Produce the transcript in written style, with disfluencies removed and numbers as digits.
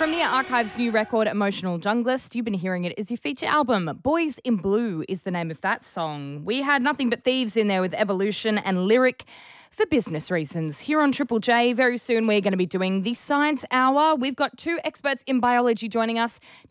From the Archive's new record, Emotional Junglist, you've been hearing it as your feature album. Boys in Blue is the name of that song. We had Nothing But Thieves in there with Evolution and Lyric for business reasons. Here on Triple J, very soon we're going to be doing the Science Hour. We've got two experts in biology joining us